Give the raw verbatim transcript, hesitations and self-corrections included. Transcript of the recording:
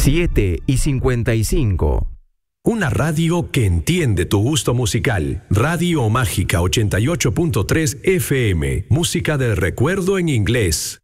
siete y cincuenta y cinco. Una radio que entiende tu gusto musical. Radio Mágica ochenta y ocho punto tres F M. Música del recuerdo en inglés.